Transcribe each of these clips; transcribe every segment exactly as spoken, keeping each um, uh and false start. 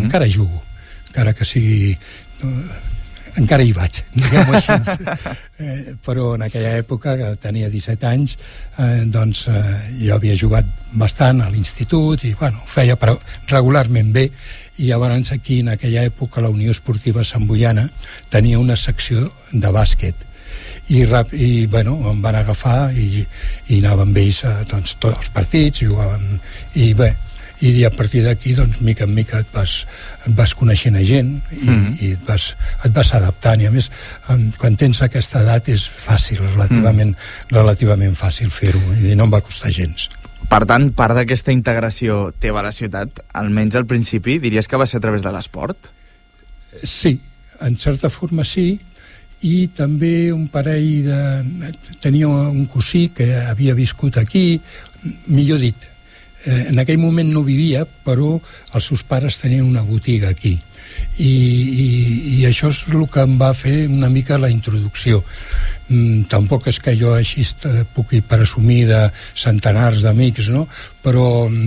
encara jugo, encara que sigui... encara hi vaig, diguem-ho així. eh, però en aquella època, que tenia disset anys, eh, doncs eh, jo havia jugat bastant a l'institut i, bueno, feia però regularment bé, i llavors aquí, en aquella època, la Unió Esportiva Sant Boiana tenia una secció de bàsquet, i, rap, i bueno, em van agafar i, i anava amb ells a doncs, tots els partits, jugaven, i bé, i a partir d'aquí, doncs, mica en mica et vas, et vas coneixent a gent i, mm. i et, vas, et vas adaptant, i a més, quan tens aquesta edat és fàcil, relativament, mm. relativament fàcil fer-ho, i no em va costar gens. Per tant, part d'aquesta integració teva a la ciutat, almenys al principi, diries que va ser a través de l'esport? Sí, en certa forma sí, i també un parell de... tenia un cosí que havia viscut aquí, millor dit, Eh, en aquell moment no vivia, però els seus pares tenien una botiga aquí, i, i, i això és el que em va fer una mica la introducció. Mm, tampoc és que jo així pugui presumir de centenars d'amics, no? Però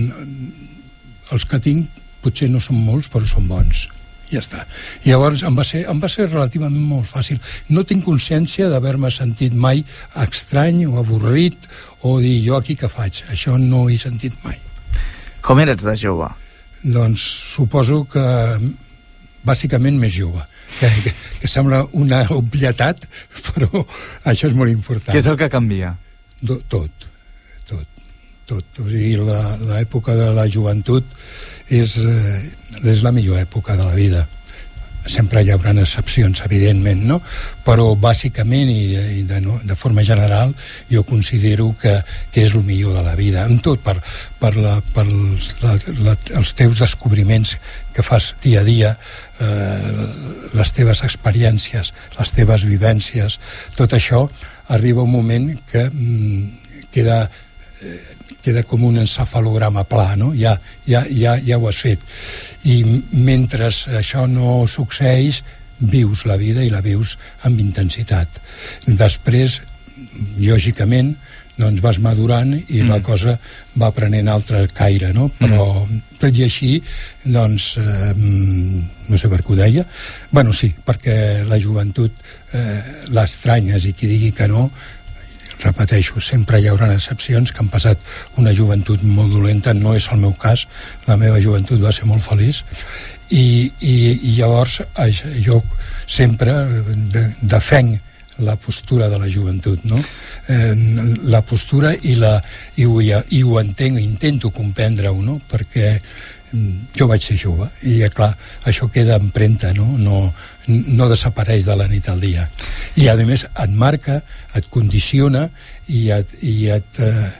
mm, els que tinc potser no són molts, però són bons. Ja està. I llavors em va ser, em va ser relativament molt fàcil. No tinc consciència d'haver-me sentit mai estrany o avorrit o dir jo aquí què faig. Això no ho he sentit mai. Com eres de jove? Doncs suposo que bàsicament més jove, que, que, que sembla una obvietat, però això és molt important. Què és el que canvia? Do, tot, tot, tot. O sigui, l'època de la joventut és, és la millor època de la vida. Sempre hi haurà excepcions, evidentment, no? Però bàsicament i, i de, no, de forma general jo considero que, que és el millor de la vida, en tot, per, per, la, per la, la, els teus descobriments que fas dia a dia, eh, les teves experiències, les teves vivències, tot això arriba un moment que mm, queda eh, queda com un encefalograma pla, no? Ja, ja, ja, ja ho has fet. I mentre això no succeeix, vius la vida i la vius amb intensitat. Després, lògicament, doncs vas madurant i mm. la cosa va prenent altre caire, no? Però mm. tot i així, doncs, eh, no sé per què ho deia, bueno, sí, perquè la joventut eh, l'estranyes, i qui digui que no, repeteixo, sempre hi haurà excepcions, que han passat una joventut molt dolenta, no és el meu cas, la meva joventut va ser molt feliç, i, i, i llavors jo sempre defenc la postura de la joventut, no? Eh, la postura i, la, i, ho, i ho entenc, intento comprendre-ho, no? Perquè jo vaig ser jove i, clar, això queda empremta, no? No, no desapareix de la nit al dia. I, a més, et marca, et condiciona i et, i et,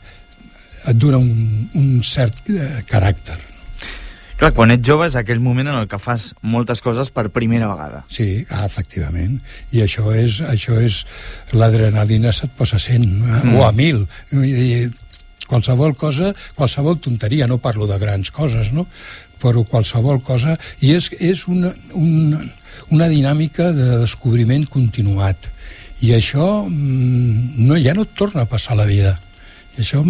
eh, et dona un, un cert eh, caràcter. Clar, quan ets jove és aquell moment en el que fas moltes coses per primera vegada. Sí, ah, efectivament. I això és, això és l'adrenalina se't posa a cent, mm. o a mil. Vull dir, qualsevol cosa, qualsevol tonteria, no parlo de grans coses, no? Però qualsevol cosa, i és, és una, una, una dinàmica de descobriment continuat, i això no, ja no et torna a passar a la vida, i això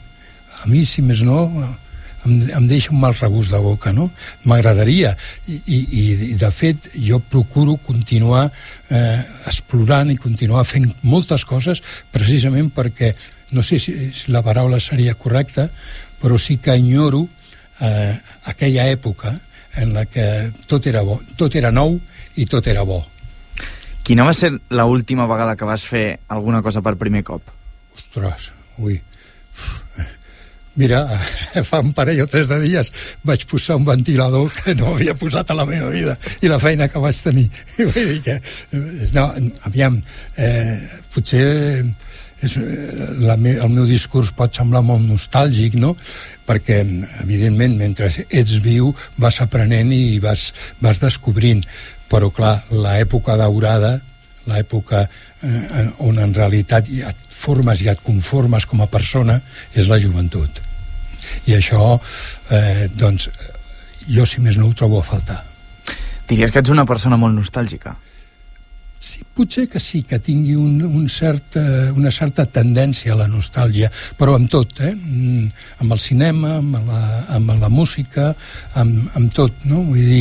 a mi, si més no, em, em deixa un mal regust de boca, no? M'agradaria, i, i, i de fet jo procuro continuar eh, explorant i continuar fent moltes coses, precisament perquè no sé si, si la paraula seria correcta, però sí que enyoro eh, aquella època en la que tot era bo, tot era nou i tot era bo. Quina va ser l'última vegada que vas fer alguna cosa per primer cop? Ostres, ui. Mira, fa un parell o tres de dies vaig posar un ventilador que no havia posat a la meva vida, i la feina que vaig tenir. Vull dir que, no, aviam, eh, potser és, la me, el meu discurs pot semblar molt nostàlgic, no? Perquè, evidentment, mentre ets viu vas aprenent i vas, vas descobrint, però clar, l'època daurada, l'època eh, on en realitat ja et formes i et conformes com a persona, és la joventut. I això, eh, doncs, jo si més no ho trobo a faltar. Diries que ets una persona molt nostàlgica? Sí, potser que sí, que tingui un, un cert, una certa tendència a la nostàlgia, però amb tot, eh? Amb el cinema, amb la, amb la música, amb, amb tot, no? Vull dir,